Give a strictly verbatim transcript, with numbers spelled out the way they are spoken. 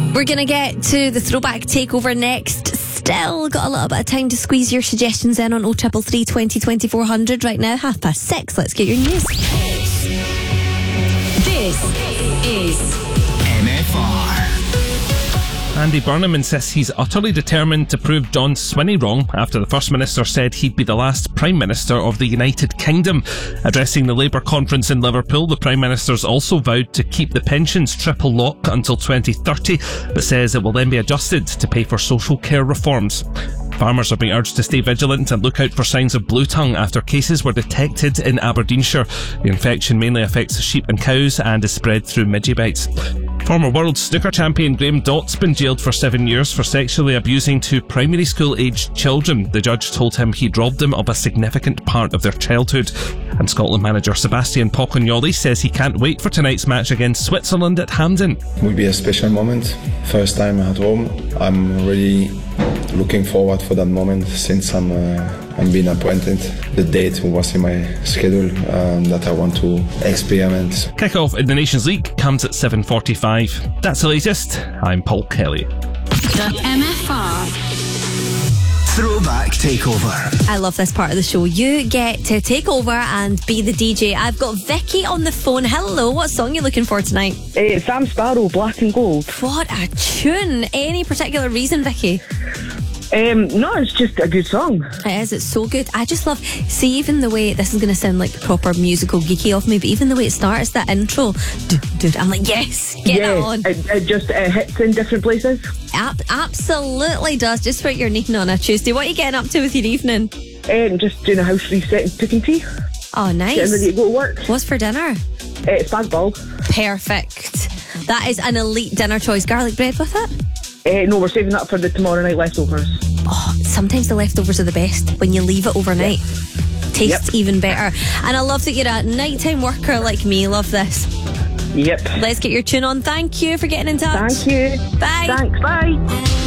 We're going to get to the throwback takeover next. Still got a little bit of time to squeeze your suggestions in on oh three three three, twenty, twenty-four hundred right now. Half past six. Let's get your news. This is M F R. Andy Burnham insists he's utterly determined to prove Don Swinney wrong after the First Minister said he'd be the last Prime Minister of the United Kingdom. Addressing the Labour conference in Liverpool, the Prime Minister's also vowed to keep the pensions triple lock until twenty thirty, but says it will then be adjusted to pay for social care reforms. Farmers are being urged to stay vigilant and look out for signs of blue tongue after cases were detected in Aberdeenshire. The infection mainly affects sheep and cows and is spread through midgie bites. Former world snooker champion Graham Dott's been jailed for seven years for sexually abusing two primary school-aged children. The judge told him he'd robbed them of a significant part of their childhood. And Scotland manager Sebastian Pocognoli says he can't wait for tonight's match against Switzerland at Hampden. It will be a special moment. First time at home. I'm really looking forward for that moment since I'm uh, I'm being appointed. The date was in my schedule um, that I want to experiment. Kick-off in the Nations League comes at seven forty-five. That's the latest. I'm Paul Kelly. The M F R Throwback Takeover. I love this part of the show. You get to take over and be the D J. I've got Vicky on the phone. Hello, what song are you looking for tonight? Uh, Sam Sparrow, Black and Gold. What a tune. Any particular reason, Vicky? Um, no, it's just a good song. It is, it's so good. I just love, see, even the way, this is going to sound like proper musical geeky of me, but even the way it starts, that intro, dude, dude, I'm like, yes, get yeah, it on. It, it just uh, hits in different places. Ab- absolutely does, just what you're needing on a Tuesday. What are you getting up to with your evening? Um, just doing a house reset and cooking tea. Oh, nice. Getting ready to go to work. What's for dinner? Uh, it's spag bol. Perfect. That is an elite dinner choice. Garlic bread with it? Uh, no, we're saving that for the tomorrow night leftovers. Oh, sometimes the leftovers are the best when you leave it overnight. Yep. Tastes yep. even better. And I love that you're a nighttime worker like me. Love this. Yep. Let's get your tune on. Thank you for getting in touch. Thank you. Bye. Thanks. Bye.